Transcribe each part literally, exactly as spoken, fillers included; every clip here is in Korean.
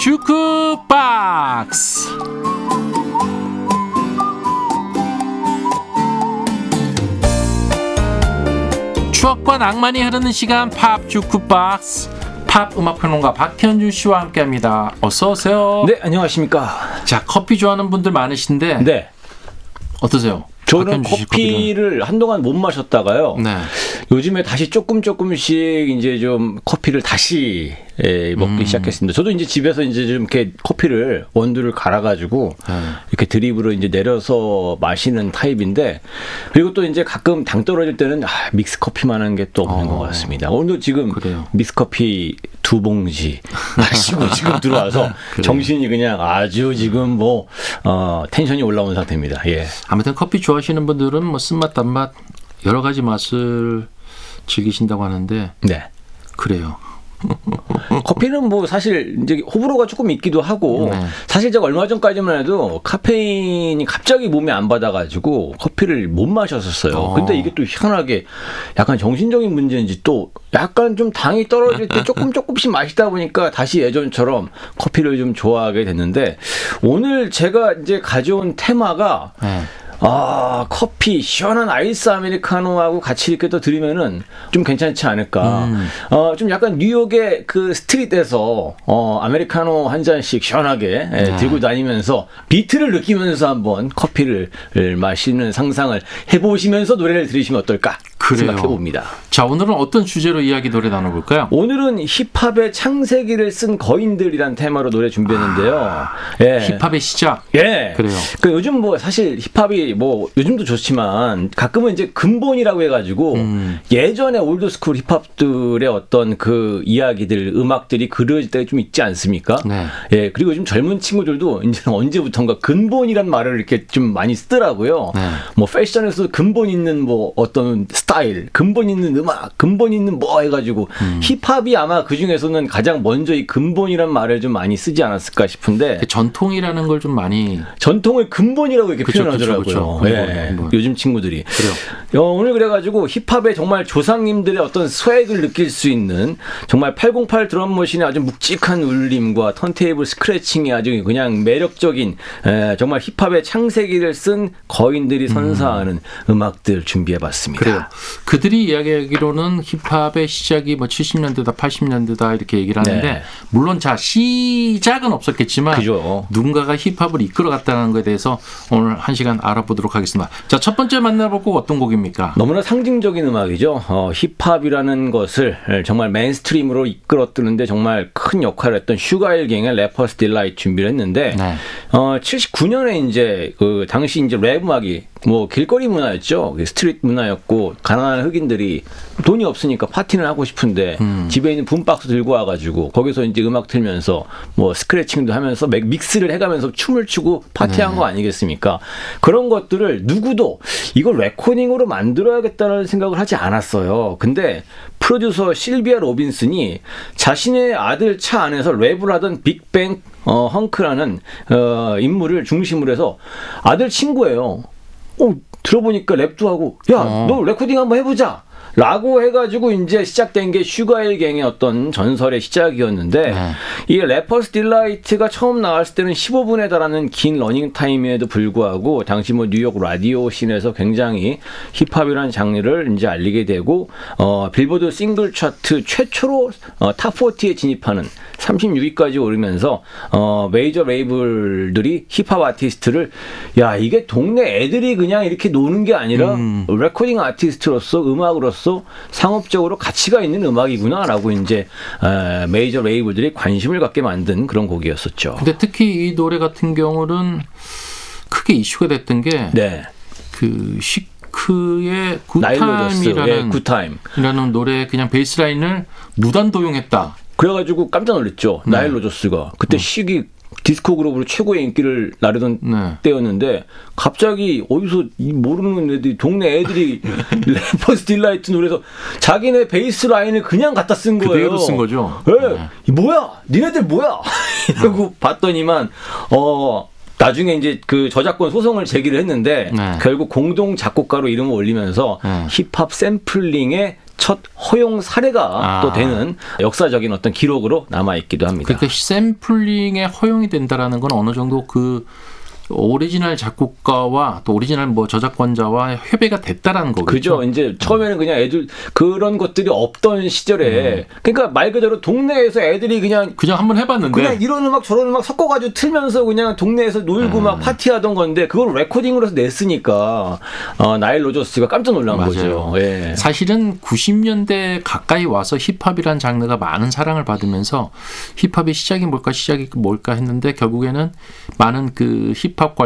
주크박스. 추억과 낭만이 흐르는 시간, 팝 주크박스. 팝 음악평론가 박현준 씨와 함께합니다. 어서 오세요. 네, 안녕하십니까. 자, 커피 좋아하는 분들 많으신데 네, 어떠세요? 저는 커피를 한동안 못 마셨다가요. 네. 요즘에 다시 조금 조금씩 이제 좀 커피를 다시 예, 먹기 음. 시작했습니다. 저도 이제 집에서 이제 좀 이렇게 커피를 원두를 갈아가지고 음. 이렇게 드립으로 이제 내려서 마시는 타입인데, 그리고 또 이제 가끔 당 떨어질 때는 아, 믹스 커피만 한 게 또 없는 어. 것 같습니다. 오늘도 지금 그래요. 믹스 커피 두 봉지 마시고 지금 들어와서 정신이 그냥 아주 지금 뭐 어, 텐션이 올라온 상태입니다. 예. 아무튼 커피 좋아하시는 분들은 뭐 쓴맛, 단맛 여러 가지 맛을 즐기신다고 하는데, 네, 그래요. 커피는 뭐 사실 이제 호불호가 조금 있기도 하고, 네. 사실 제가 얼마 전까지만 해도 카페인이 갑자기 몸에 안 받아가지고 커피를 못 마셨었어요. 어. 근데 이게 또 희한하게 약간 정신적인 문제인지 또 약간 좀 당이 떨어질 때 조금 조금씩 마시다 보니까 다시 예전처럼 커피를 좀 좋아하게 됐는데, 오늘 제가 이제 가져온 테마가 네. 아, 커피, 시원한 아이스 아메리카노하고 같이 이렇게 또 들으면은 좀 괜찮지 않을까. 음. 어, 좀 약간 뉴욕의 그 스트릿에서, 어, 아메리카노 한 잔씩 시원하게 네. 예, 들고 다니면서 비트를 느끼면서 한번 커피를 마시는 상상을 해보시면서 노래를 들으시면 어떨까. 그래요. 생각해봅니다. 자, 오늘은 어떤 주제로 이야기 노래 나눠볼까요? 오늘은 힙합의 창세기를 쓴 거인들이란 테마로 노래 준비했는데요. 아, 예. 힙합의 시작. 예. 그래요. 그 요즘 뭐 사실 힙합이 뭐 요즘도 좋지만 가끔은 이제 근본이라고 해가지고 음. 예전에 올드스쿨 힙합들의 어떤 그 이야기들, 음악들이 그려질 때가 좀 있지 않습니까? 네. 예. 그리고 요즘 젊은 친구들도 이제 언제부턴가 근본이란 말을 이렇게 좀 많이 쓰더라고요. 네. 뭐 패션에서 근본 있는 뭐 어떤 스타일, 근본 있는 음악, 근본 있는 뭐 해가지고 음. 힙합이 아마 그 중에서는 가장 먼저 이 근본이란 말을 좀 많이 쓰지 않았을까 싶은데, 전통이라는 걸 좀 많이 전통을 근본이라고 이렇게 그쵸, 표현하더라고요. 그쵸, 그쵸. 네. 근본, 근본. 요즘 친구들이. 그래요. 어, 오늘 그래가지고 힙합의 정말 조상님들의 어떤 스웩을 느낄 수 있는 정말 팔공팔 드럼머신의 아주 묵직한 울림과 턴테이블 스크래칭이 아주 그냥 매력적인 에, 정말 힙합의 창세기를 쓴 거인들이 선사하는 음. 음악들 준비해봤습니다. 그래요. 그들이 이야기하기로는 힙합의 시작이 뭐 칠십 년대다 팔십 년대다 이렇게 얘기를 하는데, 네. 물론 자 시작은 없었겠지만 그죠. 누군가가 힙합을 이끌어갔다는 것에 대해서 오늘 한 시간 알아보도록 하겠습니다. 자, 첫 번째 만나볼 곡 어떤 곡입니까? 너무나 상징적인 음악이죠. 어, 힙합이라는 것을 정말 메인스트림으로 이끌어뜨는데 정말 큰 역할을 했던 슈가일갱의 래퍼스 딜라이트 준비를 했는데, 네. 어, 칠십구 년에 이제 그 당시 이제 랩 음악이 뭐 길거리 문화였죠. 스트릿 문화였고, 가난한 흑인들이 돈이 없으니까 파티는 하고 싶은데 음. 집에 있는 붐박스 들고 와가지고 거기서 이제 음악 틀면서 뭐 스크래칭도 하면서 믹스를 해가면서 춤을 추고 파티한 네. 거 아니겠습니까? 그런 것들을 누구도 이걸 레코딩으로 만들어야겠다는 생각을 하지 않았어요. 근데 프로듀서 실비아 로빈슨이 자신의 아들 차 안에서 랩을 하던 빅뱅 어, 헝크라는 어, 인물을 중심으로 해서, 아들 친구예요. 어, 들어보니까 랩도 하고, 야, 어. 너 레코딩 한번 해보자 라고 해가지고 이제 시작된 게 슈가일갱의 어떤 전설의 시작이었는데, 네. 이 래퍼스 딜라이트가 처음 나왔을 때는 십오 분에 달하는 긴 러닝 타임에도 불구하고 당시 뭐 뉴욕 라디오 씬에서 굉장히 힙합이라는 장르를 이제 알리게 되고, 어, 빌보드 싱글 차트 최초로 어, 탑 사십에 진입하는 삼십육 위까지 오르면서 어, 메이저 레이블들이 힙합 아티스트를, 야, 이게 동네 애들이 그냥 이렇게 노는 게 아니라 음. 레코딩 아티스트로서, 음악으로서 상업적으로 가치가 있는 음악이구나라고 이제 에, 메이저 레이블들이 관심을 갖게 만든 그런 곡이었었죠. 근데 특히 이 노래 같은 경우는 크게 이슈가 됐던 게 네. 그 시크의 굿타임이라는 예, 굿타임. 이라는 노래 그냥 베이스라인을 무단 도용했다. 그래가지고 깜짝 놀랐죠. 네. 나일 로저스가 그때 음. 시기 디스코 그룹으로 최고의 인기를 나르던 네. 때였는데, 갑자기 어디서 이 모르는 애들이, 동네 애들이 래퍼스 딜라이트 노래에서 자기네 베이스 라인을 그냥 갖다 쓴 거예요. 그대로 쓴 거죠. 네. 네. 뭐야? 니네들 뭐야? 이러고 네. 봤더니만 어. 나중에 이제 그 저작권 소송을 제기를 했는데 네. 결국 공동 작곡가로 이름을 올리면서 네. 힙합 샘플링의 첫 허용 사례가 아. 또 되는 역사적인 어떤 기록으로 남아있기도 합니다. 그러니까 샘플링에 허용이 된다라는 건 어느 정도 그 오리지널 작곡가와 또 오리지널 뭐 저작권자와 협의가 됐다라는 거겠죠. 그죠. 이제 처음에는 그냥 애들 그런 것들이 없던 시절에 음. 그러니까 말 그대로 동네에서 애들이 그냥 그냥 한번 해봤는데 그냥 이런 음악 저런 음악 섞어가지고 틀면서 그냥 동네에서 놀고 음. 막 파티하던 건데 그걸 레코딩으로 해서 냈으니까 어, 나일 로저스가 깜짝 놀란 맞아요. 거죠. 예. 사실은 구십 년대 가까이 와서 힙합이라는 장르가 많은 사랑을 받으면서 힙합의 시작이 뭘까 시작이 뭘까 했는데 결국에는 많은 그 힙 힙합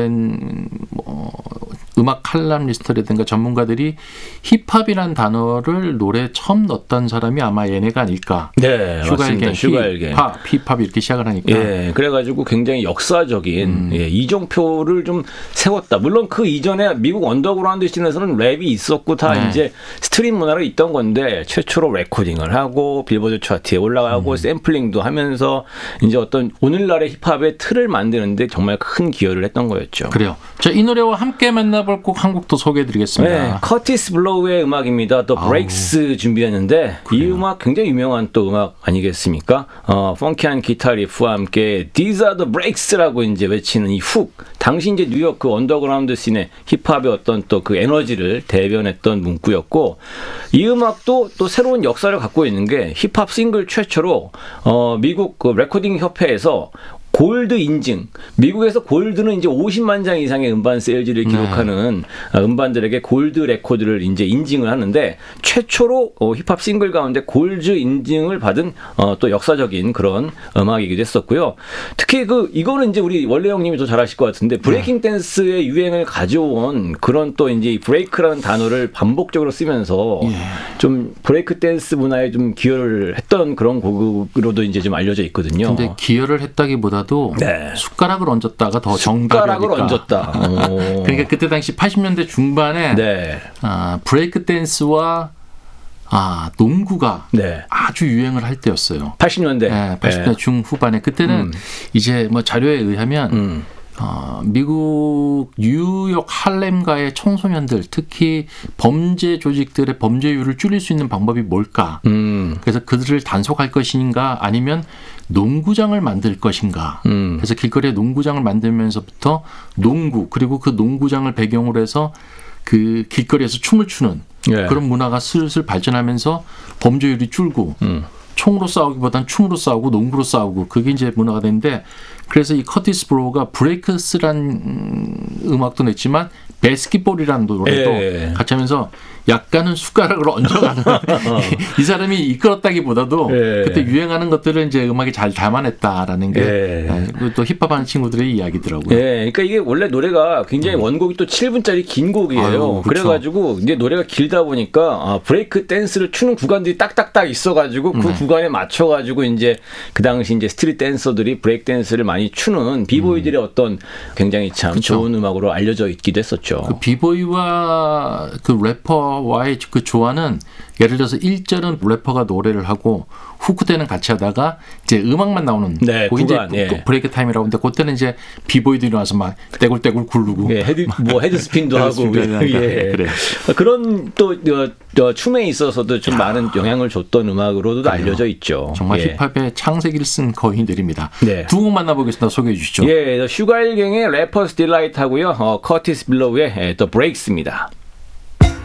관련된 뭐 음악 칼럼니스트라든가 전문가들이 힙합이라는 단어를 노래에 처음 넣었던 사람이 아마 얘네가 아닐까. 네, 슈가일갱, 슈가일갱. 힙합, 힙합 이렇게 시작을 하니까. 예, 그래가지고 굉장히 역사적인 음. 예, 이정표를 좀 세웠다. 물론 그 이전에 미국 언더그라운드 씬에서는 랩이 있었고 다 네. 이제 스트림 문화로 있던 건데 최초로 레코딩을 하고 빌보드 차트에 올라가고 음. 샘플링도 하면서 이제 어떤 오늘날의 힙합의 틀을 만드는데 정말 큰 기여를 했던 거였죠. 그래요. 자, 이 노래와 함께 만나볼 곡 한 곡 더 소개해드리겠습니다. 네, 커티스 블로우의 음악입니다. 또 브레이크스 준비했는데 그래요. 이 음악 굉장히 유명한 또 음악 아니겠습니까? 어, 펑키한 기타 리프와 함께 These are the breaks라고 이제 외치는 이 훅. 당시 이제 뉴욕 그 언더그라운드 씬의 힙합의 어떤 또 그 에너지를 대변했던 문구였고 이 음악도 또 새로운 역사를 갖고 있는 게 힙합 싱글 최초로 어, 미국 그 레코딩 협회에서 골드 인증. 미국에서 골드는 이제 오십만 장 이상의 음반 세일즈를 기록하는 네. 음반들에게 골드 레코드를 이제 인증을 하는데 최초로 어, 힙합 싱글 가운데 골드 인증을 받은 어, 또 역사적인 그런 음악이기도 했었고요. 특히 그 이거는 이제 우리 원래 형님이 더 잘 아실 것 같은데 브레이킹 네. 댄스의 유행을 가져온 그런 또 이제 브레이크라는 단어를 반복적으로 쓰면서 예. 좀 브레이크 댄스 문화에 좀 기여를 했던 그런 곡으로도 이제 좀 알려져 있거든요. 근데 기여를 했다기보다 도 네. 숟가락을 얹었다가 더 정답이니까. 숟가락을 얹었다. 그러니까 그때 당시 팔십 년대 중반에 네. 아, 브레이크 댄스와 아, 농구가 네. 아주 유행을 할 때였어요. 팔십 년대. 네, 팔십 년대 네. 중후반에 그때는 음. 이제 뭐 자료에 의하면 음. 어, 미국 뉴욕 할렘가의 청소년들 특히 범죄 조직들의 범죄율을 줄일 수 있는 방법이 뭘까? 음. 그래서 그들을 단속할 것인가 아니면 농구장을 만들 것인가? 음. 그래서 길거리에 농구장을 만들면서부터 농구 그리고 그 농구장을 배경으로 해서 그 길거리에서 춤을 추는 예. 그런 문화가 슬슬 발전하면서 범죄율이 줄고 음. 총으로 싸우기보단 춤으로 싸우고 농구로 싸우고 그게 이제 문화가 되는데 그래서 이 커티스 브로우가 브레이크스란 음악도 냈지만 배스킷볼이라는 노래도 예. 같이 하면서 약간은 숟가락을 얹어가는 이 사람이 이끌었다기보다도 예. 그때 유행하는 것들을 이제 음악에 잘 담아냈다라는 게 또 예. 힙합하는 친구들의 이야기더라고요. 예, 그러니까 이게 원래 노래가 굉장히 음. 원곡이 또 칠 분짜리 긴 곡이에요. 아유, 그래가지고 이제 노래가 길다 보니까 아, 브레이크 댄스를 추는 구간들이 딱딱딱 있어가지고 그 네. 구간에 맞춰가지고 이제 그 당시 이제 스트릿 댄서들이 브레이크 댄스를 많이 추는 비보이들의 음. 어떤 굉장히 참 그쵸. 좋은 음악으로 알려져 있기도 했었죠. 그 비보이와 그 래퍼와의 그 조화는 예를 들어서 일 절은 래퍼가 노래를 하고 후크 때는 같이 하다가 이제 음악만 나오는 네, 그 구간, 이제 예. 브레이크 타임이라고 하는데 그때는 이제 비보이들이 와서 막 떼굴떼굴 굴르고 예, 헤드 뭐 헤드 스핀도 하고 예. 그래. 그런 또 어, 춤에 있어서도 좀 야. 많은 영향을 줬던 음악으로도 그래요. 알려져 있죠. 정말 예. 힙합의 창세기를 쓴 거인들입니다. 네. 두 곡 만나보겠습니다. 소개해 주시죠. 예, 슈가일갱의 래퍼스 딜라이트 하고요. 어, 커티스 빌로우의 더 브레이크스입니다.